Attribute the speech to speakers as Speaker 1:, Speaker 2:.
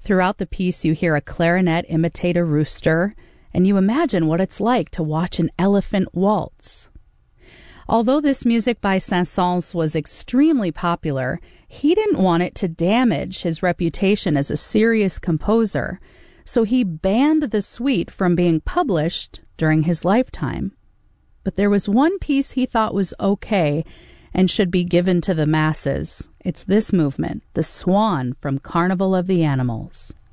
Speaker 1: Throughout the piece, you hear a clarinet imitate a rooster, and you imagine what it's like to watch an elephant waltz. Although this music by Saint-Saëns was extremely popular, he didn't want it to damage his reputation as a serious composer, so he banned the suite from being published during his lifetime. But there was one piece he thought was okay and should be given to the masses. It's this movement, the Swan from Carnival of the Animals.